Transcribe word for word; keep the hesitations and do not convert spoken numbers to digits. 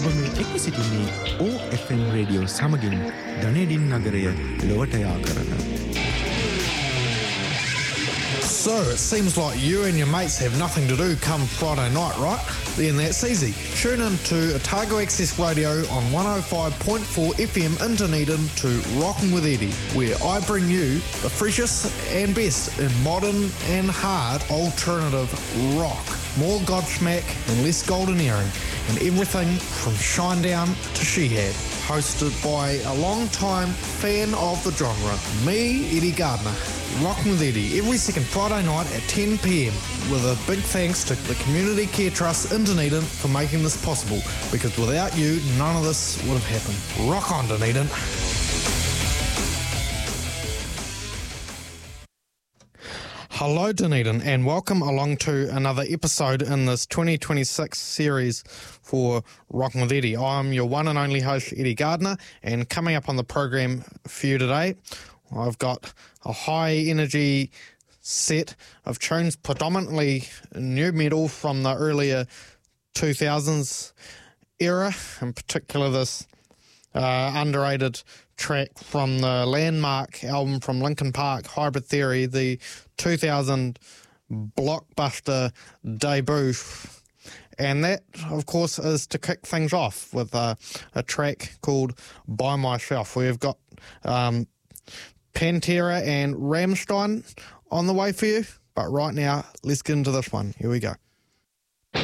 මේ එක්ව සිටින්නේ O F M රේඩියෝ සමගින් දනේඩින් නගරය ලොවට යා කරන. So, it seems like you and your mates have nothing to do come Friday night, right? Then that's easy. Tune in to Otago Access Radio on one oh five point four F M in Dunedin to Rockin' with Eddie, where I bring you the freshest and best in modern and hard alternative rock. More Godsmack and less goldeneering, and everything from Shinedown to Shehad. Hosted by a long-time fan of the genre, me, Eddie Gardner. Rockin' with Eddie every second Friday night at ten p.m. with a big thanks to the Community Care Trust in Dunedin for making this possible, because without you, none of this would have happened. Rock on, Dunedin. Hello Dunedin, and welcome along to another episode in this twenty twenty-six series for Rockin' with Eddie. I'm your one and only host, Eddie Gardner, and coming up on the program for you today, I've got a high energy set of tunes, predominantly new metal from the earlier two thousands era, in particular this uh, underrated track from the landmark album from Linkin Park, Hybrid Theory, the two thousand blockbuster debut. And that, of course, is to kick things off with a, a track called By Myself. We've got um, Pantera and Rammstein on the way for you, but right now, let's get into this one. Here we go.